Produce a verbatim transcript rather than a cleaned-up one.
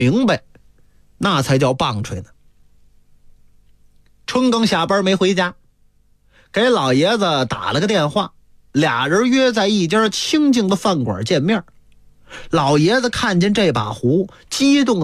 明白，那才叫棒槌呢。春耕下班没回家，给老爷子打了个电话，俩人约在一家清静的饭馆见面。老爷子看见这把壶，激动